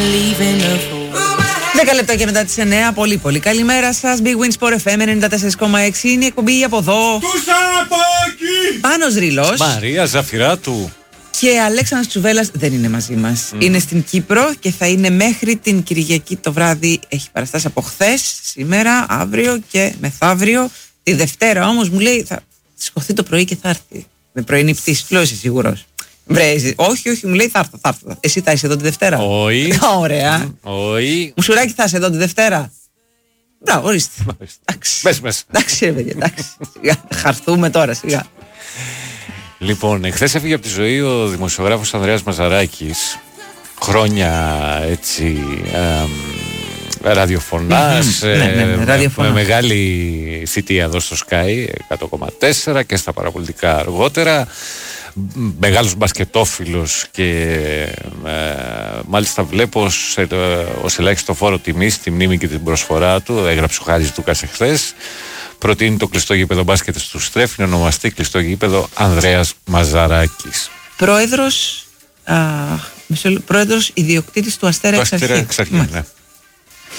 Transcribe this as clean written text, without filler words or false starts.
10 λεπτά και μετά τις 9. Πολύ πολύ καλημέρα σας. Big Win Sport FM 94,6. Είναι η εκπομπή από εδώ. Πάνος Ρήλος. Μαρία Ζαφυράτου. Και Αλέξανδρος Τσουβέλλας δεν είναι μαζί μας. Είναι στην Κύπρο και θα είναι μέχρι την Κυριακή το βράδυ. Έχει παραστάσει από χθες, σήμερα, αύριο και μεθαύριο. Τη Δευτέρα όμως μου λέει θα σηκωθεί το πρωί και θα έρθει. Με πρωινή πτήση. Λέω είσαι σίγουρος? Όχι, μου λέει θα έρθω. Εσύ θα είσαι εδώ τη Δευτέρα? Όχι. Ωραία. Όχι. Μουσουράκι, θα είσαι εδώ τη Δευτέρα? Μπράβο, ορίστε. Μες. Εντάξει, ρε παιδιά, εντάξει. Χαρθούμε τώρα, σιγά. Λοιπόν, εχθές έφυγε από τη ζωή ο δημοσιογράφος Ανδρέας Μαζαράκης. Χρόνια έτσι ραδιοφωνάς, με μεγάλη θητεία εδώ στο Sky 100,4 και στα παραπολιτικά αργότερα. Μεγάλος μπασκετόφιλος και μάλιστα βλέπω ως ελάχιστο φόρο τιμής τη μνήμη και την προσφορά του. Έγραψε ο Χάρης Δούκας εχθές. Προτείνει το κλειστό γήπεδο μπάσκετ του Στρέφ να ονομαστεί κλειστό γήπεδο Ανδρέας Μαζαράκης. Πρόεδρος ιδιοκτήτης του Αστέρα Εξαρχή. Ναι.